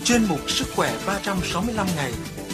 chuyên mục Sức khỏe 365 ngày.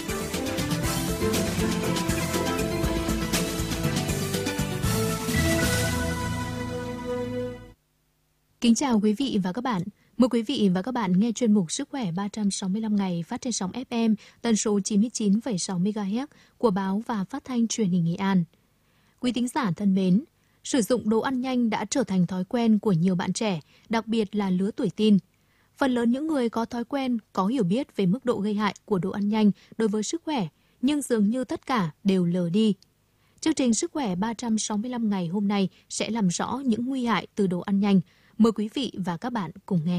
Kính chào quý vị và các bạn. Mời quý vị và các bạn nghe chuyên mục Sức khỏe 365 ngày phát trên sóng FM tần số 99,6 MHz của báo và phát thanh truyền hình Nghệ An. Quý thính giả thân mến, sử dụng đồ ăn nhanh đã trở thành thói quen của nhiều bạn trẻ, đặc biệt là lứa tuổi teen. Phần lớn những người có thói quen có hiểu biết về mức độ gây hại của đồ ăn nhanh đối với sức khỏe, nhưng dường như tất cả đều lờ đi. Chương trình Sức khỏe 365 ngày hôm nay sẽ làm rõ những nguy hại từ đồ ăn nhanh. Mời quý vị và các bạn cùng nghe.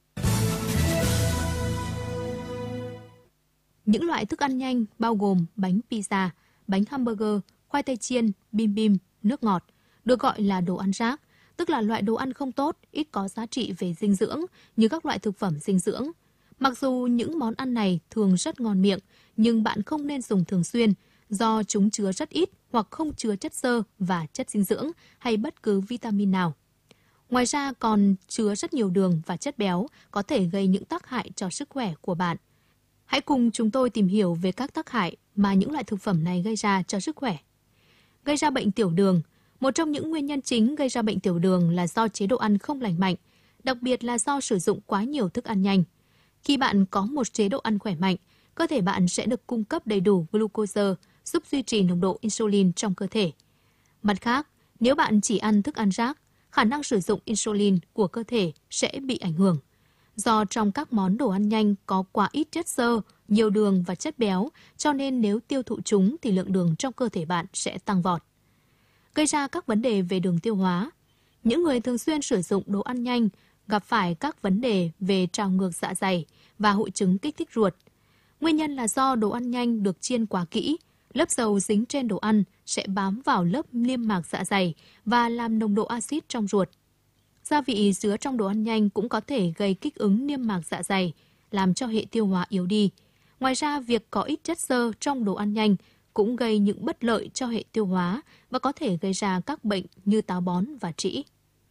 Những loại thức ăn nhanh bao gồm bánh pizza, bánh hamburger, khoai tây chiên, bim bim, nước ngọt, được gọi là đồ ăn rác, tức là loại đồ ăn không tốt, ít có giá trị về dinh dưỡng như các loại thực phẩm dinh dưỡng. Mặc dù những món ăn này thường rất ngon miệng, nhưng bạn không nên dùng thường xuyên do chúng chứa rất ít hoặc không chứa chất xơ và chất dinh dưỡng hay bất cứ vitamin nào. Ngoài ra còn chứa rất nhiều đường và chất béo có thể gây những tác hại cho sức khỏe của bạn. Hãy cùng chúng tôi tìm hiểu về các tác hại mà những loại thực phẩm này gây ra cho sức khỏe. Gây ra bệnh tiểu đường. Một trong những nguyên nhân chính gây ra bệnh tiểu đường là do chế độ ăn không lành mạnh, đặc biệt là do sử dụng quá nhiều thức ăn nhanh. Khi bạn có một chế độ ăn khỏe mạnh, cơ thể bạn sẽ được cung cấp đầy đủ glucose, giúp duy trì nồng độ insulin trong cơ thể. Mặt khác, nếu bạn chỉ ăn thức ăn rác, khả năng sử dụng insulin của cơ thể sẽ bị ảnh hưởng. Do trong các món đồ ăn nhanh có quá ít chất xơ, nhiều đường và chất béo, cho nên nếu tiêu thụ chúng thì lượng đường trong cơ thể bạn sẽ tăng vọt. Gây ra các vấn đề về đường tiêu hóa. Những người thường xuyên sử dụng đồ ăn nhanh gặp phải các vấn đề về trào ngược dạ dày và hội chứng kích thích ruột. Nguyên nhân là do đồ ăn nhanh được chiên quá kỹ, lớp dầu dính trên đồ ăn sẽ bám vào lớp niêm mạc dạ dày và làm nồng độ axit trong ruột. Gia vị chứa trong đồ ăn nhanh cũng có thể gây kích ứng niêm mạc dạ dày, làm cho hệ tiêu hóa yếu đi. Ngoài ra, việc có ít chất xơ trong đồ ăn nhanh cũng gây những bất lợi cho hệ tiêu hóa và có thể gây ra các bệnh như táo bón và trĩ.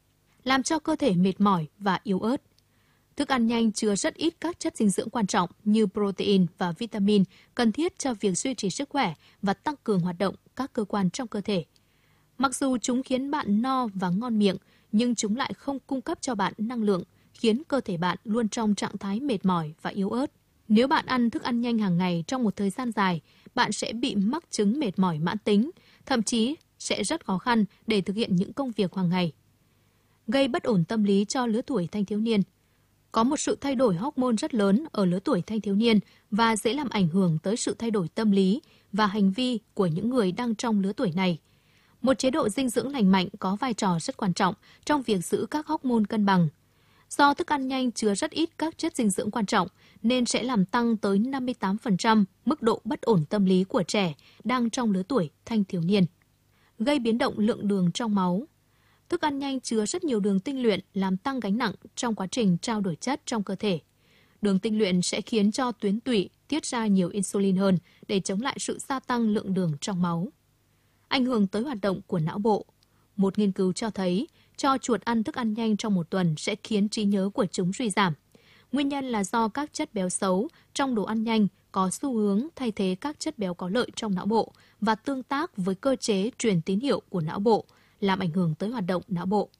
Làm cho cơ thể mệt mỏi và yếu ớt. Thức ăn nhanh chứa rất ít các chất dinh dưỡng quan trọng như protein và vitamin cần thiết cho việc duy trì sức khỏe và tăng cường hoạt động các cơ quan trong cơ thể. Mặc dù chúng khiến bạn no và ngon miệng, nhưng chúng lại không cung cấp cho bạn năng lượng, khiến cơ thể bạn luôn trong trạng thái mệt mỏi và yếu ớt. Nếu bạn ăn thức ăn nhanh hàng ngày trong một thời gian dài, bạn sẽ bị mắc chứng mệt mỏi mãn tính, thậm chí sẽ rất khó khăn để thực hiện những công việc hàng ngày. Gây bất ổn tâm lý cho lứa tuổi thanh thiếu niên. Có một sự thay đổi hormone rất lớn ở lứa tuổi thanh thiếu niên và dễ làm ảnh hưởng tới sự thay đổi tâm lý và hành vi của những người đang trong lứa tuổi này. Một chế độ dinh dưỡng lành mạnh có vai trò rất quan trọng trong việc giữ các hormone cân bằng. Do thức ăn nhanh chứa rất ít các chất dinh dưỡng quan trọng nên sẽ làm tăng tới 58% mức độ bất ổn tâm lý của trẻ đang trong lứa tuổi thanh thiếu niên. Gây biến động lượng đường trong máu. Thức ăn nhanh chứa rất nhiều đường tinh luyện làm tăng gánh nặng trong quá trình trao đổi chất trong cơ thể. Đường tinh luyện sẽ khiến cho tuyến tụy tiết ra nhiều insulin hơn để chống lại sự gia tăng lượng đường trong máu. Ảnh hưởng tới hoạt động của não bộ. Một nghiên cứu cho thấy, cho chuột ăn thức ăn nhanh trong một tuần sẽ khiến trí nhớ của chúng suy giảm. Nguyên nhân là do các chất béo xấu trong đồ ăn nhanh có xu hướng thay thế các chất béo có lợi trong não bộ và tương tác với cơ chế truyền tín hiệu của não bộ, làm ảnh hưởng tới hoạt động não bộ.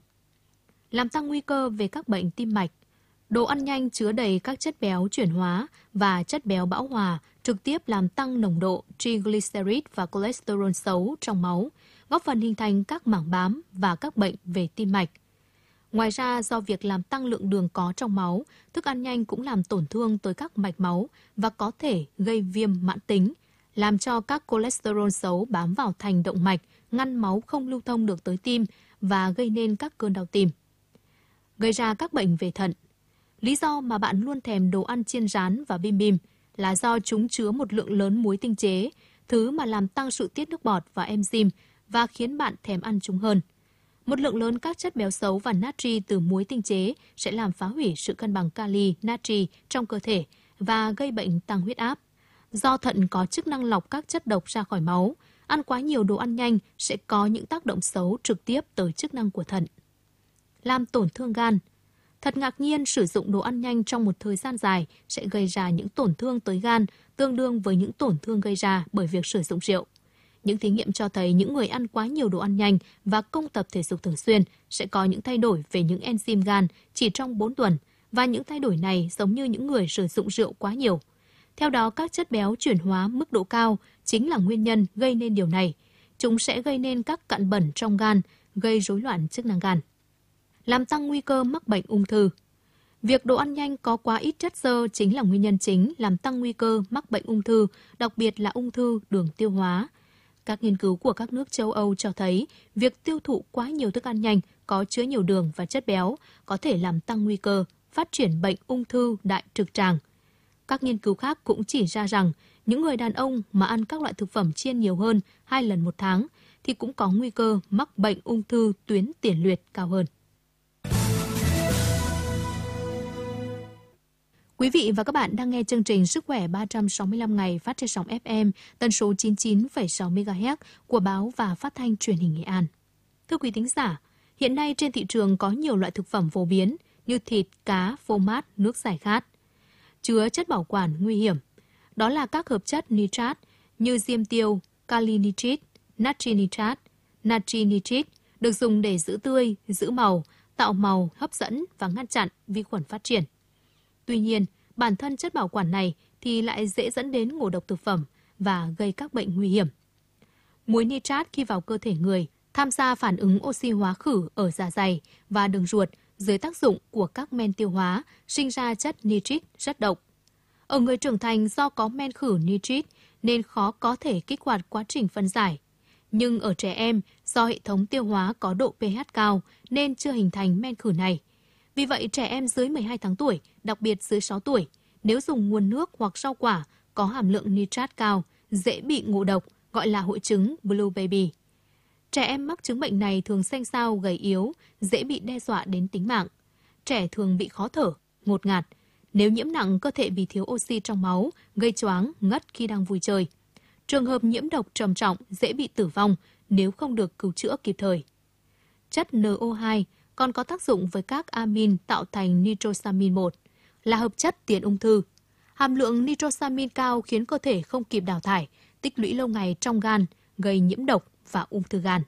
Làm tăng nguy cơ về các bệnh tim mạch. Đồ ăn nhanh chứa đầy các chất béo chuyển hóa và chất béo bão hòa trực tiếp làm tăng nồng độ triglycerid và cholesterol xấu trong máu, góp phần hình thành các mảng bám và các bệnh về tim mạch. Ngoài ra, do việc làm tăng lượng đường có trong máu, thức ăn nhanh cũng làm tổn thương tới các mạch máu và có thể gây viêm mãn tính, làm cho các cholesterol xấu bám vào thành động mạch, ngăn máu không lưu thông được tới tim và gây nên các cơn đau tim. Gây ra các bệnh về thận. Lý do mà bạn luôn thèm đồ ăn chiên rán và bim bim là do chúng chứa một lượng lớn muối tinh chế, thứ mà làm tăng sự tiết nước bọt và enzyme và khiến bạn thèm ăn chúng hơn. Một lượng lớn các chất béo xấu và natri từ muối tinh chế sẽ làm phá hủy sự cân bằng kali, natri trong cơ thể và gây bệnh tăng huyết áp. Do thận có chức năng lọc các chất độc ra khỏi máu, ăn quá nhiều đồ ăn nhanh sẽ có những tác động xấu trực tiếp tới chức năng của thận. Làm tổn thương gan. Thật ngạc nhiên, sử dụng đồ ăn nhanh trong một thời gian dài sẽ gây ra những tổn thương tới gan, tương đương với những tổn thương gây ra bởi việc sử dụng rượu. Những thí nghiệm cho thấy những người ăn quá nhiều đồ ăn nhanh và không tập thể dục thường xuyên sẽ có những thay đổi về những enzyme gan chỉ trong 4 tuần, và những thay đổi này giống như những người sử dụng rượu quá nhiều. Theo đó, các chất béo chuyển hóa mức độ cao chính là nguyên nhân gây nên điều này. Chúng sẽ gây nên các cặn bẩn trong gan, gây rối loạn chức năng gan, làm tăng nguy cơ mắc bệnh ung thư. Việc đồ ăn nhanh có quá ít chất xơ chính là nguyên nhân chính làm tăng nguy cơ mắc bệnh ung thư, đặc biệt là ung thư đường tiêu hóa. Các nghiên cứu của các nước châu Âu cho thấy việc tiêu thụ quá nhiều thức ăn nhanh có chứa nhiều đường và chất béo có thể làm tăng nguy cơ phát triển bệnh ung thư đại trực tràng. Các nghiên cứu khác cũng chỉ ra rằng những người đàn ông mà ăn các loại thực phẩm chiên nhiều hơn 2 lần một tháng thì cũng có nguy cơ mắc bệnh ung thư tuyến tiền liệt cao hơn. Quý vị và các bạn đang nghe chương trình Sức khỏe 365 ngày phát trên sóng FM tần số 99,6 MHz của báo và phát thanh truyền hình Nghệ An. Thưa quý thính giả, hiện nay trên thị trường có nhiều loại thực phẩm phổ biến như thịt, cá, phô mát, nước giải khát, chứa chất bảo quản nguy hiểm. Đó là các hợp chất nitrat như diêm tiêu, kali nitrit, natri nitrat, natri nitrit được dùng để giữ tươi, giữ màu, tạo màu hấp dẫn và ngăn chặn vi khuẩn phát triển. Tuy nhiên, bản thân chất bảo quản này thì lại dễ dẫn đến ngộ độc thực phẩm và gây các bệnh nguy hiểm. Muối nitrat khi vào cơ thể người tham gia phản ứng oxy hóa khử ở dạ dày và đường ruột dưới tác dụng của các men tiêu hóa sinh ra chất nitrit rất độc. Ở người trưởng thành do có men khử nitrit nên khó có thể kích hoạt quá trình phân giải. Nhưng ở trẻ em do hệ thống tiêu hóa có độ pH cao nên chưa hình thành men khử này. Vì vậy, trẻ em dưới 12 tháng tuổi, đặc biệt dưới 6 tuổi, nếu dùng nguồn nước hoặc rau quả có hàm lượng nitrat cao, dễ bị ngộ độc, gọi là hội chứng Blue Baby. Trẻ em mắc chứng bệnh này thường xanh xao, gầy yếu, dễ bị đe dọa đến tính mạng. Trẻ thường bị khó thở, ngột ngạt. Nếu nhiễm nặng, cơ thể bị thiếu oxy trong máu, gây choáng, ngất khi đang vui chơi. Trường hợp nhiễm độc trầm trọng dễ bị tử vong nếu không được cứu chữa kịp thời. Chất NO2 còn có tác dụng với các amin tạo thành nitrosamin 1, là hợp chất tiền ung thư. Hàm lượng nitrosamin cao khiến cơ thể không kịp đào thải, tích lũy lâu ngày trong gan, gây nhiễm độc và ung thư gan.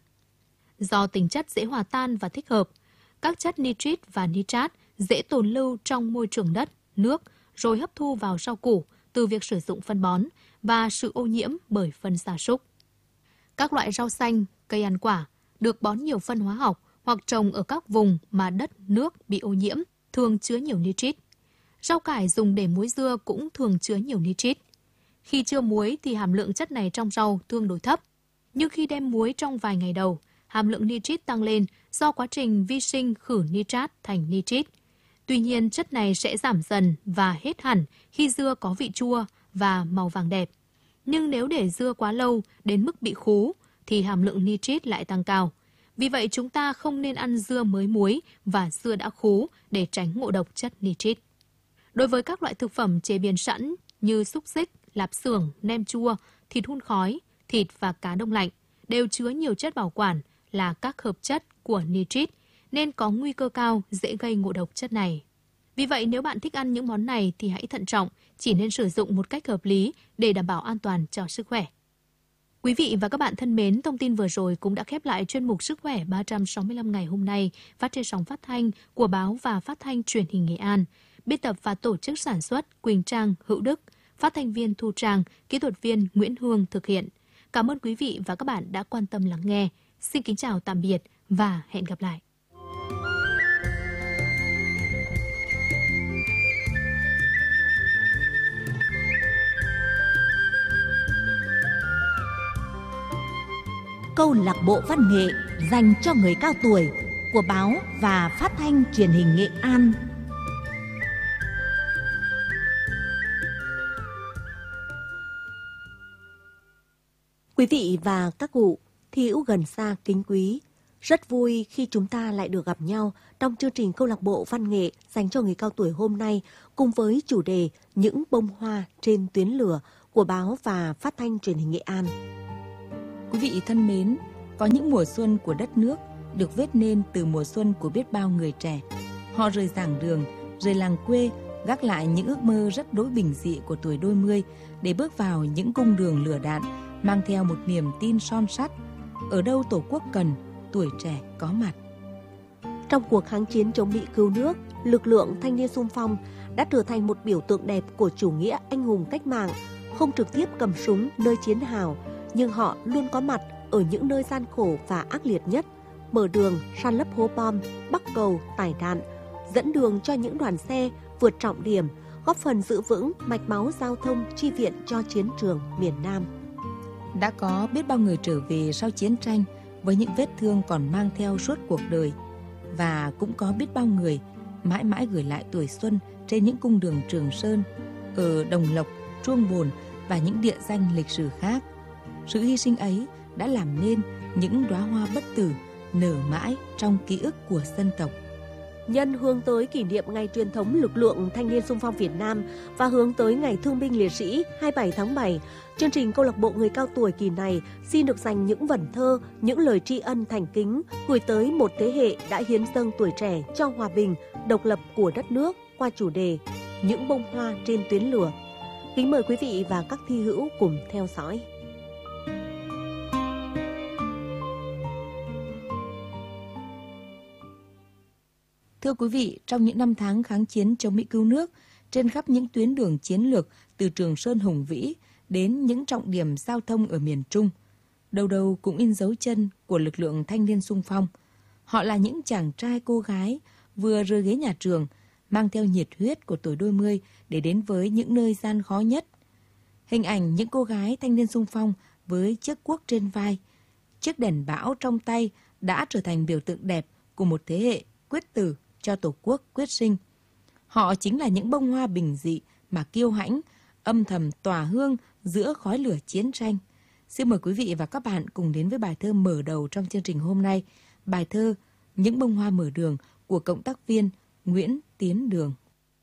Do tính chất dễ hòa tan và thích hợp, các chất nitrit và nitrat dễ tồn lưu trong môi trường đất, nước, rồi hấp thu vào rau củ từ việc sử dụng phân bón và sự ô nhiễm bởi phân gia súc. Các loại rau xanh, cây ăn quả được bón nhiều phân hóa học hoặc trồng ở các vùng mà đất, nước bị ô nhiễm thường chứa nhiều nitrit. Rau cải dùng để muối dưa cũng thường chứa nhiều nitrit. Khi chưa muối thì hàm lượng chất này trong rau tương đối thấp. Nhưng khi đem muối trong vài ngày đầu, hàm lượng nitrit tăng lên do quá trình vi sinh khử nitrat thành nitrit. Tuy nhiên, chất này sẽ giảm dần và hết hẳn khi dưa có vị chua và màu vàng đẹp. Nhưng nếu để dưa quá lâu đến mức bị khú thì hàm lượng nitrit lại tăng cao. Vì vậy, chúng ta không nên ăn dưa mới muối và dưa đã khú để tránh ngộ độc chất nitrit. Đối với các loại thực phẩm chế biến sẵn như xúc xích, lạp xưởng, nem chua, thịt hun khói, thịt và cá đông lạnh đều chứa nhiều chất bảo quản là các hợp chất của nitrit nên có nguy cơ cao dễ gây ngộ độc chất này. Vì vậy, nếu bạn thích ăn những món này thì hãy thận trọng, chỉ nên sử dụng một cách hợp lý để đảm bảo an toàn cho sức khỏe. Quý vị và các bạn thân mến, thông tin vừa rồi cũng đã khép lại chuyên mục Sức khỏe 365 ngày hôm nay phát trên sóng phát thanh của báo và phát thanh truyền hình Nghệ An. Biên tập và tổ chức sản xuất Quỳnh Trang, Hữu Đức, phát thanh viên Thu Trang, kỹ thuật viên Nguyễn Hương thực hiện. Cảm ơn quý vị và các bạn đã quan tâm lắng nghe. Xin kính chào tạm biệt và hẹn gặp lại. Câu lạc bộ văn nghệ dành cho người cao tuổi của báo và phát thanh truyền hình Nghệ An. Quý vị và các cụ thi hữu gần xa kính quý, rất vui khi chúng ta lại được gặp nhau trong chương trình câu lạc bộ văn nghệ dành cho người cao tuổi hôm nay cùng với chủ đề Những bông hoa trên tuyến lửa của báo và phát thanh truyền hình Nghệ An. Quý vị thân mến, có những mùa xuân của đất nước được viết nên từ mùa xuân của biết bao người trẻ. Họ rời giảng đường, rời làng quê, gác lại những ước mơ rất đỗi bình dị của tuổi đôi mươi để bước vào những cung đường lửa đạn, mang theo một niềm tin son sắt. Ở đâu Tổ quốc cần, tuổi trẻ có mặt. Trong cuộc kháng chiến chống Mỹ cứu nước, lực lượng thanh niên xung phong đã trở thành một biểu tượng đẹp của chủ nghĩa anh hùng cách mạng, không trực tiếp cầm súng nơi chiến hào, nhưng họ luôn có mặt ở những nơi gian khổ và ác liệt nhất, mở đường, san lấp hố bom, bắc cầu, tải đạn, dẫn đường cho những đoàn xe vượt trọng điểm, góp phần giữ vững mạch máu giao thông chi viện cho chiến trường miền Nam. Đã có biết bao người trở về sau chiến tranh với những vết thương còn mang theo suốt cuộc đời, và cũng có biết bao người mãi mãi gửi lại tuổi xuân trên những cung đường Trường Sơn, ở Đồng Lộc, Truông Bồn và những địa danh lịch sử khác. Sự hy sinh ấy đã làm nên những đóa hoa bất tử nở mãi trong ký ức của dân tộc. Nhân hướng tới kỷ niệm Ngày truyền thống lực lượng thanh niên xung phong Việt Nam và hướng tới Ngày Thương binh Liệt sĩ 27 tháng 7, chương trình Câu lạc bộ người cao tuổi kỳ này xin được dành những vần thơ, những lời tri ân thành kính gửi tới một thế hệ đã hiến dâng tuổi trẻ cho hòa bình, độc lập của đất nước qua chủ đề Những bông hoa trên tuyến lửa. Kính mời quý vị và các thi hữu cùng theo dõi. Thưa quý vị, trong những năm tháng kháng chiến chống Mỹ cứu nước, trên khắp những tuyến đường chiến lược từ Trường Sơn hùng vĩ đến những trọng điểm giao thông ở miền Trung, đâu đâu cũng in dấu chân của lực lượng thanh niên xung phong. Họ là những chàng trai cô gái vừa rời ghế nhà trường, mang theo nhiệt huyết của tuổi đôi mươi để đến với những nơi gian khó nhất. Hình ảnh những cô gái thanh niên xung phong với chiếc cuốc trên vai, chiếc đèn bão trong tay đã trở thành biểu tượng đẹp của một thế hệ quyết tử cho Tổ quốc quyết sinh. Họ chính là những bông hoa bình dị mà kiêu hãnh, âm thầm tỏa hương giữa khói lửa chiến tranh. Xin mời quý vị và các bạn cùng đến với bài thơ mở đầu trong chương trình hôm nay, bài thơ Những bông hoa mở đường của cộng tác viên Nguyễn Tiến Đường.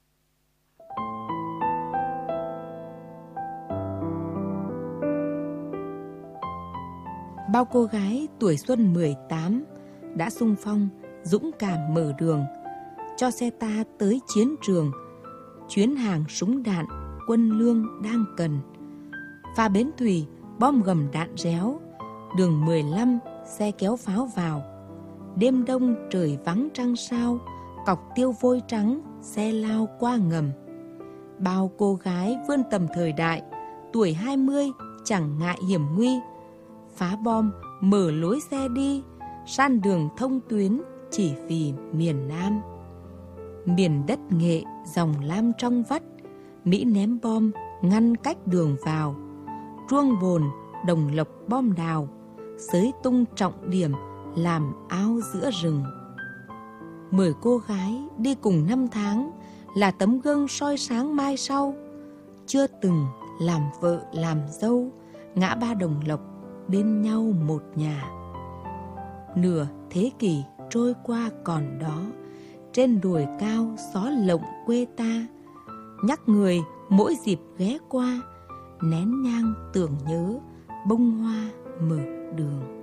Bao cô gái tuổi xuân 18 đã xung phong, dũng cảm mở đường, cho xe ta tới chiến trường, chuyến hàng súng đạn quân lương đang cần. Pha bến thủy, bom gầm đạn réo, đường 15 xe kéo pháo vào. Đêm đông trời vắng trăng sao, cọc tiêu vôi trắng xe lao qua ngầm. Bao cô gái vươn tầm thời đại, tuổi 20 chẳng ngại hiểm nguy. Phá bom, mở lối xe đi, san đường thông tuyến chỉ vì miền Nam. Miền đất Nghệ dòng lam trong vắt, Mỹ ném bom ngăn cách đường vào. Truông Bồn, Đồng Lộc bom đào, xới tung trọng điểm làm ao giữa rừng. 10 cô gái đi cùng 5 tháng là tấm gương soi sáng mai sau. Chưa từng làm vợ làm dâu, ngã ba Đồng Lộc bên nhau một nhà. Nửa thế kỷ trôi qua còn đó, trên đồi cao xó lộng quê ta, nhắc người mỗi dịp ghé qua, nén nhang tưởng nhớ bông hoa mở đường.